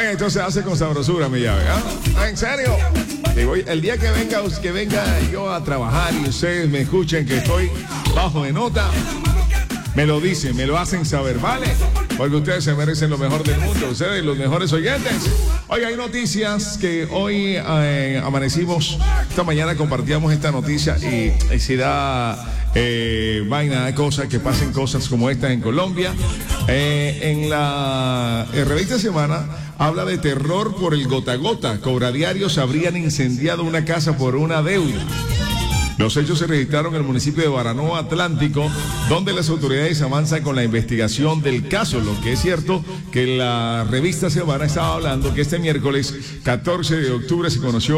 Oye, esto se hace con sabrosura, mi llave. ¿En serio? El día que venga yo a trabajar y ustedes me escuchen que estoy bajo de nota, me lo dicen, me lo hacen saber, ¿vale? Porque ustedes se merecen lo mejor del mundo, ustedes los mejores oyentes. Oye, hay noticias que hoy amanecimos, esta mañana compartíamos esta noticia y se da vaina de cosas, que pasen cosas como estas en Colombia. En la revista Semana habla de terror por el gota a gota. Cobradiarios habrían incendiado una casa por una deuda. Los hechos se registraron en el municipio de Baranoa Atlántico, donde las autoridades avanzan con la investigación del caso. Lo que es cierto que la revista Semana estaba hablando que este miércoles 14 de octubre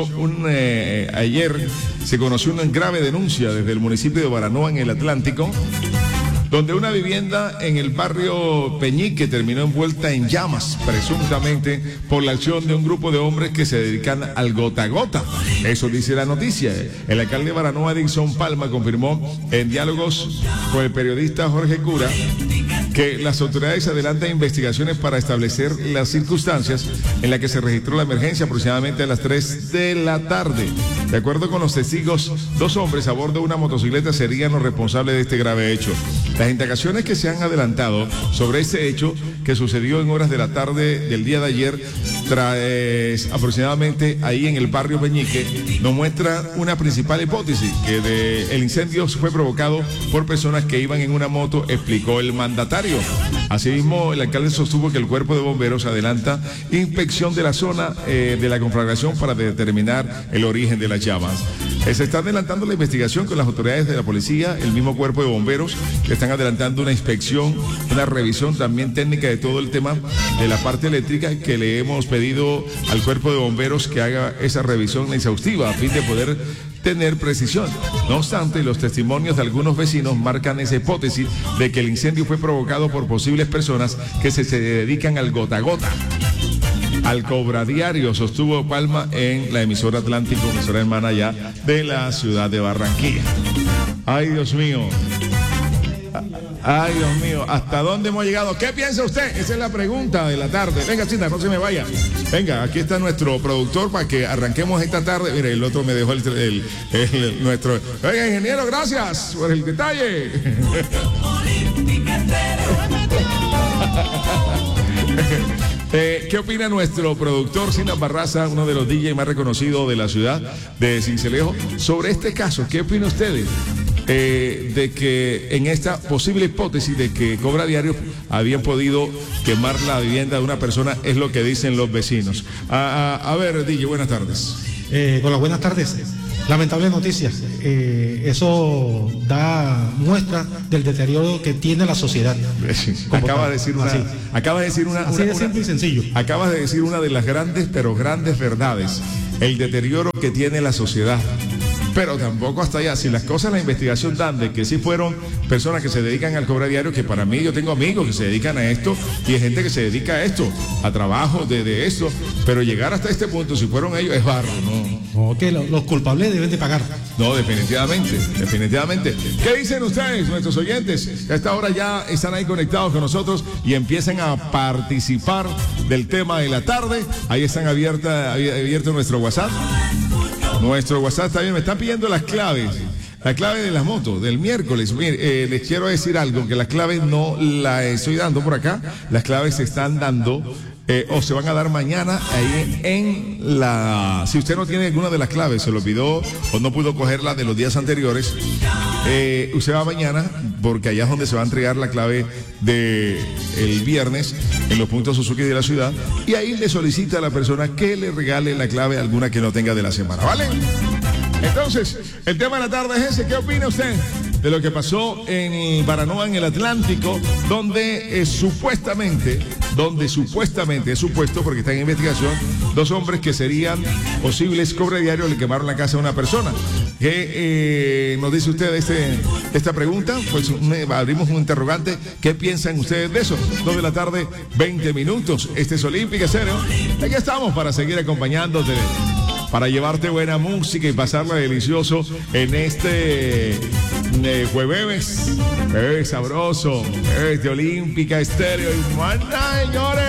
ayer se conoció una grave denuncia desde el municipio de Baranoa en el Atlántico, donde una vivienda en el barrio Peñique terminó envuelta en llamas, presuntamente por la acción de un grupo de hombres que se dedican al gota a gota. Eso dice la noticia. El alcalde de Baranoa, Edison Palma, confirmó en diálogos con el periodista Jorge Cura que las autoridades adelantan investigaciones para establecer las circunstancias en las que se registró la emergencia aproximadamente a las 3 de la tarde. De acuerdo con los testigos, 2 hombres a bordo de una motocicleta serían los responsables de este grave hecho. Las indagaciones que se han adelantado sobre este hecho que sucedió en horas de la tarde del día de ayer, aproximadamente ahí en el barrio Peñique, nos muestra una principal hipótesis, que el incendio fue provocado por personas que iban en una moto, explicó el mandatario. Asimismo, el alcalde sostuvo que el cuerpo de bomberos adelanta inspección de la zona de la conflagración para determinar el origen de las llamas. Se está adelantando la investigación con las autoridades de la policía, el mismo cuerpo de bomberos, que están adelantando una inspección, una revisión también técnica de todo el tema de la parte eléctrica, que le hemos pedido al cuerpo de bomberos que haga esa revisión exhaustiva a fin de poder tener precisión. No obstante, los testimonios de algunos vecinos marcan esa hipótesis de que el incendio fue provocado por posibles personas que se dedican al gota a gota, al cobradiario, sostuvo Palma en la emisora Atlántico, emisora hermana ya de la ciudad de Barranquilla. Ay, Dios mío. Ay, Dios mío, ¿hasta dónde hemos llegado? ¿Qué piensa usted? Esa es la pregunta de la tarde. Venga, Cita, no se me vaya. Venga, aquí está nuestro productor para que arranquemos esta tarde. Mire, el otro me dejó nuestro... Oiga, ingeniero, gracias por el detalle. ¿Qué opina nuestro productor Sinas Barraza, uno de los DJ más reconocidos de la ciudad de Sincelejo, sobre este caso? ¿Qué opina ustedes? De que en esta posible hipótesis de que Cobradiarios habían podido quemar la vivienda de una persona, es lo que dicen los vecinos. A ver, DJ, buenas tardes. Hola, buenas tardes. Lamentables noticias. Eso da muestra del deterioro que tiene la sociedad. Acaba de decir una así de simple y sencillo. Acabas de decir una de las grandes, pero grandes verdades. El deterioro que tiene la sociedad. Pero tampoco hasta allá. Si las cosas, la investigación dan de que sí fueron personas que se dedican al cobradiario, que para mí, yo tengo amigos que se dedican a esto y hay gente que se dedica a esto, a trabajo de esto, pero llegar hasta este punto, si fueron ellos, es barro, ¿no? No, que los culpables deben de pagar. No, definitivamente. ¿Qué dicen ustedes, nuestros oyentes? A esta hora ya están ahí conectados con nosotros y empiezan a participar del tema de la tarde. Ahí están abierto nuestro WhatsApp. Nuestro WhatsApp está bien, me están pidiendo las claves. La clave de las motos del miércoles. Mire, les quiero decir algo, que las claves no las estoy dando por acá. Las claves se están dando o se van a dar mañana ahí en la... Si usted no tiene alguna de las claves, se lo pidió o no pudo cogerla de los días anteriores, usted va mañana, porque allá es donde se va a entregar la clave de el viernes en los puntos Suzuki de la ciudad, y ahí le solicita a la persona que le regale la clave alguna que no tenga de la semana, ¿vale? Entonces, el tema de la tarde es ese. ¿Qué opina usted de lo que pasó en Baranoa, en el Atlántico, donde supuestamente, es supuesto, porque está en investigación, 2 hombres que serían posibles cobradiarios le quemaron la casa a una persona? ¿Qué nos dice usted de esta pregunta? Pues abrimos un interrogante. ¿Qué piensan ustedes de eso? 2 de la tarde, 20 minutos. Este es Olímpica Estéreo. Aquí estamos para seguir acompañándote, para llevarte buena música y pasarla delicioso en este jueves sabroso, jueves de Olímpica Estéreo. Y manda, señores.